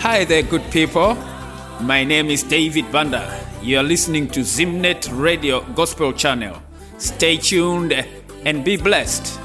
Hi there, good people. My name is David Banda. You are listening to Zimnet Radio Gospel Channel. Stay tuned and be blessed.